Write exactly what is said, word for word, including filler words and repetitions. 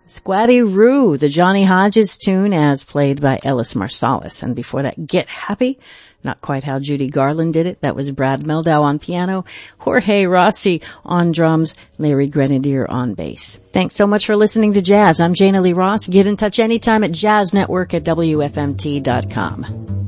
Squatty Roo, the Johnny Hodges tune as played by Ellis Marsalis. And before that, Get Happy. Not quite how Judy Garland did it. That was Brad Meldau on piano, Jorge Rossi on drums, Larry Grenadier on bass. Thanks so much for listening to Jazz. I'm Jana Lee Ross. Get in touch anytime at jazz network at W F M T dot com.